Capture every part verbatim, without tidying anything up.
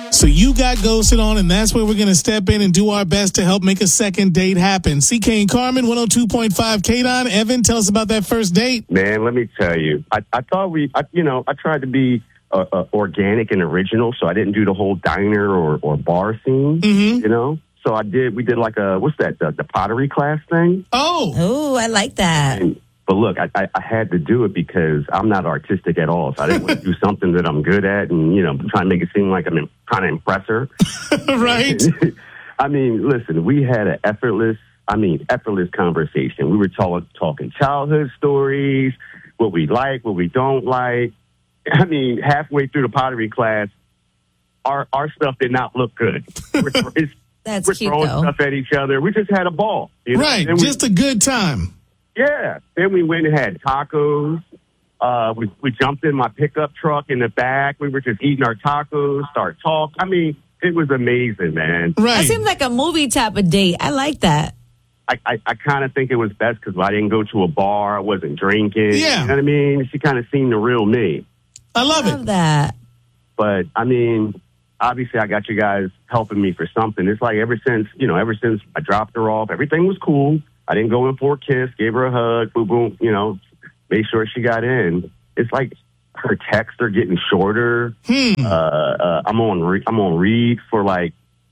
So you got ghosted on, and that's where we're going to step in and do our best to help make a second date happen. C K and Carmen, one oh two point five K-Don. Evan, tell us about that first date. Man, let me tell you, I, I thought we, I, you know, I tried to be uh, uh, organic and original, so I didn't do the whole diner or, or bar scene, mm-hmm. you know? So I did, we did like a, what's that, the, the pottery class thing? Oh. Oh, I like that. And, but look, I, I, I had to do it because I'm not artistic at all. So I didn't want to do something that I'm good at and, you know, trying to make it seem like I'm in, trying to impress her. Right. I mean, listen, we had an effortless, I mean, effortless conversation. We were talk, talking childhood stories, what we like, what we don't like. I mean, halfway through the pottery class, our our stuff did not look good. We're, it's, That's we're cute, throwing though. stuff at each other. We just had a ball. You know? Right. We, just a good time. Yeah. Then we went and had tacos. Uh, we, we jumped in my pickup truck in the back. We were just eating our tacos, start talking. I mean, it was amazing, man. Right. That seems like a movie type of date. I like that. I, I, I kind of think it was best because I didn't go to a bar. I wasn't drinking. Yeah. You know what I mean? She kind of seen the real me. I love, I love it. that. But, I mean, obviously I got you guys helping me for something. It's like ever since, you know, ever since I dropped her off, everything was cool. I didn't go in for a kiss, gave her a hug, boom, boom, you know, made sure she got in. It's like her texts are getting shorter. Hmm. Uh, uh, I'm on re- I'm on read for like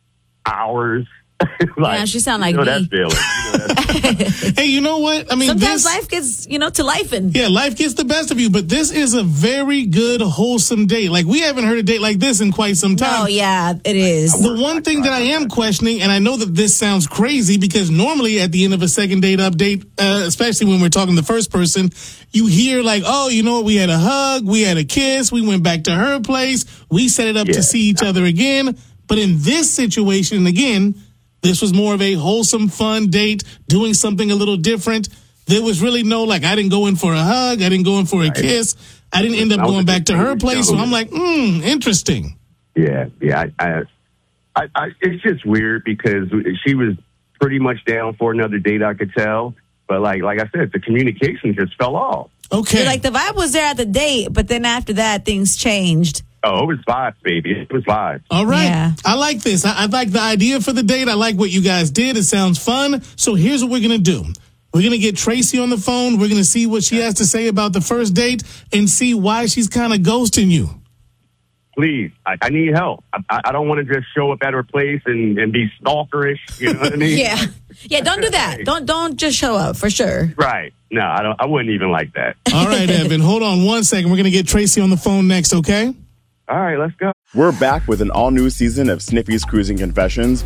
hours. like, Yeah, she sound like you know me. that feeling. You know that Hey, you know what? I mean, Sometimes this, life gets, you know, to life and yeah, life gets the best of you, but this is a very good, wholesome date. Like, we haven't heard a date like this in quite some time. Oh, yeah, it is. The one thing that I am questioning, and I know that this sounds crazy because normally at the end of a second date update, uh, especially when we're talking the first person, you hear like, oh, you know what? We had a hug, we had a kiss, we went back to her place, we set it up Yeah. to see each other again. But in this situation, again, this was more of a wholesome, fun date, doing something a little different. There was really no, like, I didn't go in for a hug, I didn't go in for a kiss, I didn't end up That was going a back to good her thing, place. So Joe. I'm like, hmm, interesting. Yeah, yeah. I, I, I, I, it's just weird because she was pretty much down for another date, I could tell. But like, like I said, the communication just fell off. Okay. Like the vibe was there at the date, but then after that, things changed. Oh, it was vibes, baby. It was vibes. All right. Yeah. I like this. I, I like the idea for the date. I like what you guys did. It sounds fun. So here's what we're going to do. We're going to get Tracy on the phone. We're going to see what she has to say about the first date and see why she's kind of ghosting you. Please, I, I need help. I, I don't want to just show up at her place and, and be stalkerish. You know what I mean? Yeah. Yeah, don't do that. Don't don't just show up for sure. Right. No, I don't. I wouldn't even like that. All right, Evan. Hold on one second. We're going to get Tracy on the phone next, okay? All right, let's go. We're back with an all-new season of Snippy's Cruising Confessions.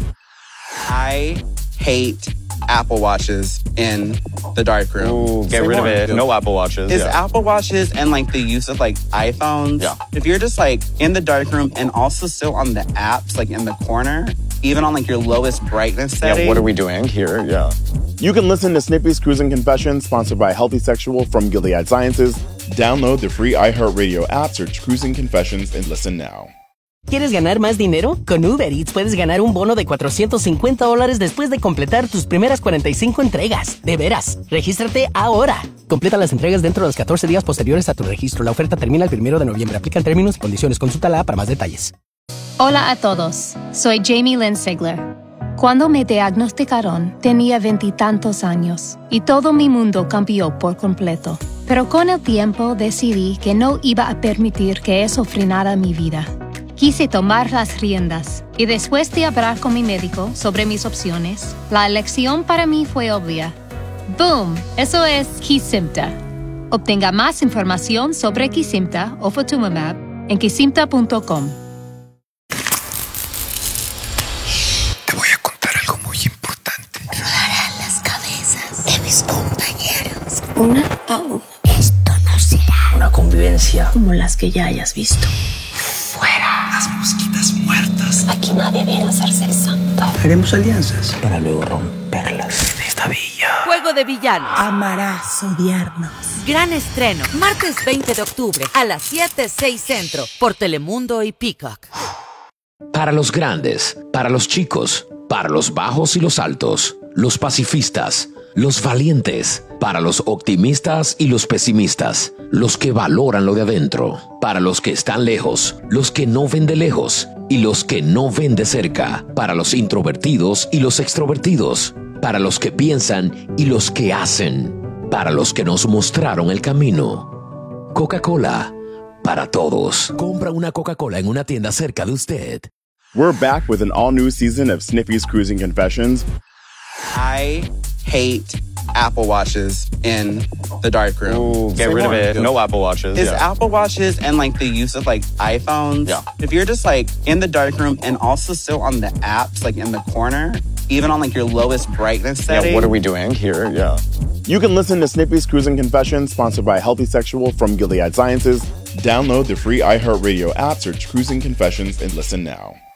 I hate Apple Watches in the dark room. Ooh, get rid of it. No Apple Watches. It's yeah. Apple Watches and like the use of like iPhones. Yeah. If you're just like in the dark room and also still on the apps, like in the corner, even on like your lowest brightness setting. Yeah, what are we doing here? Yeah. You can listen to Snippy's Cruising Confessions, sponsored by Healthy Sexual from Gilead Sciences. Download the free iHeartRadio app, search Cruising Confessions, and listen now. ¿Quieres ganar más dinero? Con Uber Eats puedes ganar un bono de cuatrocientos cincuenta dólares después de completar tus primeras cuarenta y cinco entregas. De veras, regístrate ahora. Completa las entregas dentro de los catorce días posteriores a tu registro. La oferta termina el primero de noviembre. Aplican términos y condiciones. Consúltala para más detalles. Hola a todos, soy Jamie Lynn Sigler. Cuando me diagnosticaron, tenía veintitantos años y todo mi mundo cambió por completo. Pero con el tiempo decidí que no iba a permitir que eso frenara mi vida. Quise tomar las riendas y después de hablar con mi médico sobre mis opciones, la elección para mí fue obvia. ¡Boom! Eso es Kesimpta. Obtenga más información sobre Kesimpta o Ofatumumab en kesimpta punto com. Te voy a contar algo muy importante. Rodarán las cabezas de mis compañeros, una a una. Esto no será una convivencia como las que ya hayas visto. Fuera las mosquitas muertas. Aquí nadie viene a hacerse el santo. Haremos alianzas para luego romperlas en esta villa. Juego de villanos. Amarás odiarnos. Gran estreno, martes veinte de octubre a las siete, seis Centro, por Telemundo y Peacock. Para los grandes, para los chicos, para los bajos y los altos, los pacifistas, los valientes, para los optimistas y los pesimistas, los que valoran lo de adentro, para los que están lejos, los que no ven de lejos y los que no ven de cerca, para los introvertidos y los extrovertidos, para los que piensan y los que hacen, para los que nos mostraron el camino. Coca-Cola, para todos. Compra una Coca-Cola en una tienda cerca de usted. We're back with an all-new season of Snippy's Cruising Confessions. I hate Apple Watches in the dark room. Ooh, get rid of it. No Apple Watches. Is yeah. Apple Watches and like the use of like iPhones. Yeah. If you're just like in the dark room and also still on the apps, like in the corner, even on like your lowest brightness setting. Yeah, what are we doing here? Yeah. You can listen to Snippy's Cruising Confessions, sponsored by Healthy Sexual from Gilead Sciences. Download the free iHeartRadio app, search Cruising Confessions, and listen now.